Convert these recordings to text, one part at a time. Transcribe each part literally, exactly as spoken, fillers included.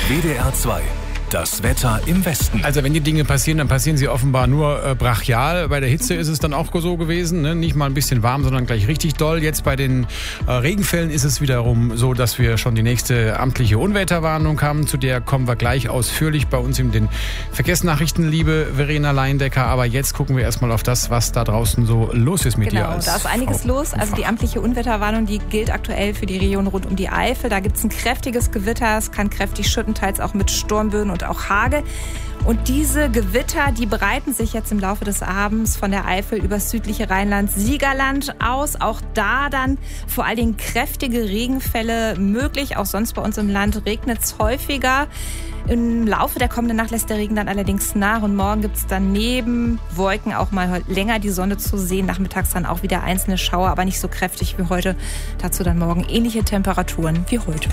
W D R zwei. Das Wetter im Westen. Also wenn die Dinge passieren, dann passieren sie offenbar nur äh, brachial. Bei der Hitze ist es dann auch so gewesen, ne? Nicht mal ein bisschen warm, sondern gleich richtig doll. Jetzt bei den äh, Regenfällen ist es wiederum so, dass wir schon die nächste amtliche Unwetterwarnung haben. Zu der kommen wir gleich ausführlich bei uns in den Verkehrsnachrichten, liebe Verena Leindecker. Aber jetzt gucken wir erstmal auf das, was da draußen so los ist mit genau, dir. Als da ist einiges Frau los. Also die amtliche Unwetterwarnung, die gilt aktuell für die Region rund um die Eifel. Da gibt es ein kräftiges Gewitter. Es kann kräftig schütten, teils auch mit Sturmböen und auch Hagel. Und diese Gewitter, die breiten sich jetzt im Laufe des Abends von der Eifel übers südliche Rheinland-Siegerland aus. Auch da dann vor allen Dingen kräftige Regenfälle möglich. Auch sonst bei uns im Land regnet es häufiger. Im Laufe der kommenden Nacht lässt der Regen dann allerdings nach und morgen gibt es dann neben Wolken auch mal länger die Sonne zu sehen. Nachmittags dann auch wieder einzelne Schauer, aber nicht so kräftig wie heute. Dazu dann morgen ähnliche Temperaturen wie heute.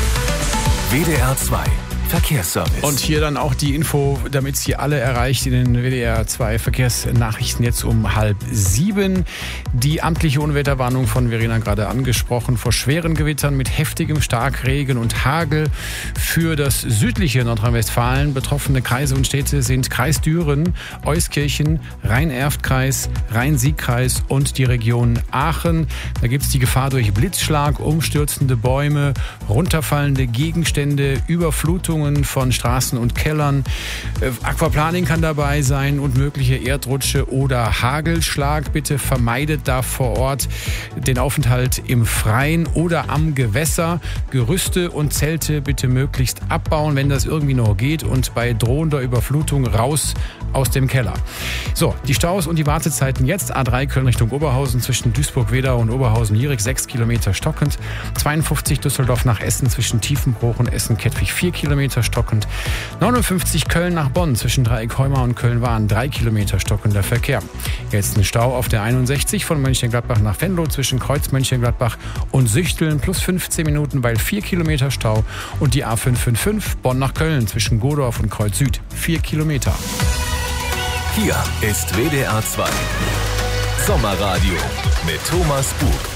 W D R zwei. Verkehrsservice. Und hier dann auch die Info, damit Sie alle erreicht in den W D R zwei Verkehrsnachrichten jetzt um halb sieben. Die amtliche Unwetterwarnung von Verena gerade angesprochen vor schweren Gewittern mit heftigem Starkregen und Hagel für das südliche Nordrhein-Westfalen. Betroffene Kreise und Städte sind Kreis Düren, Euskirchen, Rhein-Erft-Kreis, Rhein-Sieg-Kreis und die Region Aachen. Da gibt es die Gefahr durch Blitzschlag, umstürzende Bäume, runterfallende Gegenstände, Überflutungen von Straßen und Kellern. Aquaplaning kann dabei sein und mögliche Erdrutsche oder Hagelschlag. Bitte vermeidet da vor Ort den Aufenthalt im Freien oder am Gewässer. Gerüste und Zelte bitte möglichst abbauen, wenn das irgendwie noch geht, und bei drohender Überflutung raus aus dem Keller. So, die Staus und die Wartezeiten jetzt. A drei Köln Richtung Oberhausen zwischen Duisburg-Wedau und Oberhausen-Lierig sechs Kilometer stockend. zweiundfünfzig Düsseldorf nach Essen zwischen Tiefenbruch und Essen-Kettwig vier Kilometer stockend. neunundfünfzig Köln nach Bonn zwischen Dreieck-Heumar und Köln-Wahn drei Kilometer stockender Verkehr. Jetzt ein Stau auf der einundsechzig von Mönchengladbach nach Venlo zwischen Kreuz Mönchengladbach und Süchteln plus fünfzehn Minuten, weil vier Kilometer Stau, und die A fünf fünf fünf Bonn nach Köln zwischen Godorf und Kreuz Süd vier Kilometer. Hier ist W D R zwei. Sommerradio mit Thomas Bug.